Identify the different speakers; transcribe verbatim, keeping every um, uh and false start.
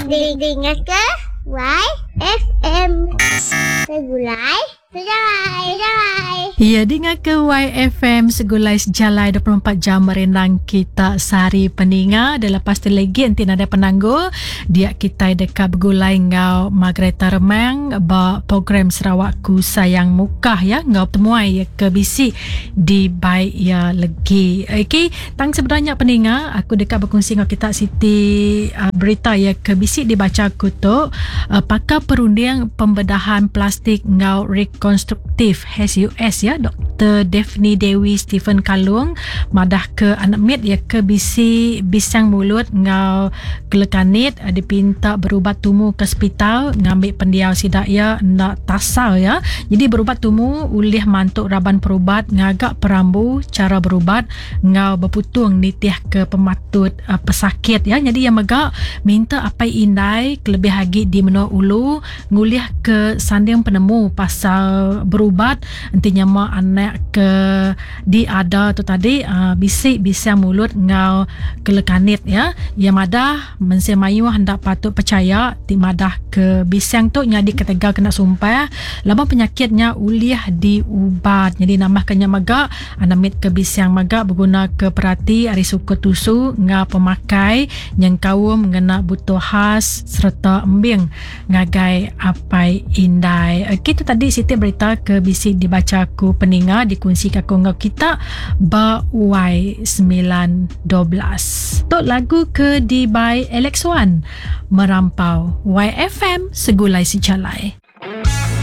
Speaker 1: dengar ke Y F M Segulai Sejalai Sejalai.
Speaker 2: Ya, dengar ke Y F M Segulai Sejalai dua puluh empat jam merenang kita sehari peninga. Dan lepas tu lagi nanti ada penangguh dia kita dekat bergulai ngau Margareta Remang ba program Sarawakku Sayang Mukah ya ngau temuai ya ke bisi di baik ya legi. Okey, tang sebenarnya peninga aku dekat berkongsi ngau kita Siti uh, berita ya ke bisi dibaca aku tu uh, pakar perunding pembedahan plastik ngau rekonstruktif H U S ya Doktor Daphne Dewi Stephen Kalung madah ke anak mit ya ke bisi bisang mulut ngau gelekanit uh, dipinta berubat tumu ke hospital ngambil pendiau sidak ya nak tasal ya. Jadi berubat tumu ulih mantuk raban perubat ngagak perambu cara berubat ngau berputung nitiah ke pematut uh, pesakit ya. Jadi yang megak minta apa indai kelebih hagi di menua ulu nguliah ke sanding penemu pasal berubat intinya mak anak ke di ada tu tadi uh, bisik bisang mulut ngau gelekanit ya. Ya madah mensemayu hendak patut percaya di madah ke bisang tu nyadi ketega kena sumpah lama penyakitnya uliah diubat. Jadi nambahkannya magak anamit ke bisang magak berguna ke perhati ari suku tusu ngau pemakai yang kaum mengena butuh khas serta embing ngagai apai indai. Kita tadi Siti berita ke bisi dibaca ku peninga dikongsi ke ngau kita ba Y sembilan dua belas. Tok lagu ke di by Alex Wan merampau Y F M Segulai Sejalai.